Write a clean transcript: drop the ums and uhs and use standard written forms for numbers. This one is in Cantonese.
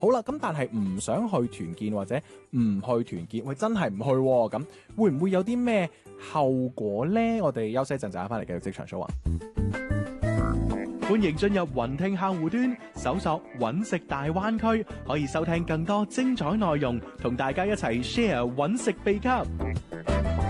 好啦，咁但係唔想去團建或者唔去團建，喂，真係唔去喎，咁會唔會有啲咩後果呢？我哋休息一陣，陣間翻嚟繼續職場 show 啊！歡迎進入雲聽客戶端，搜索揾食大灣區，可以收聽更多精彩內容，同大家一齊 share 揾食秘笈。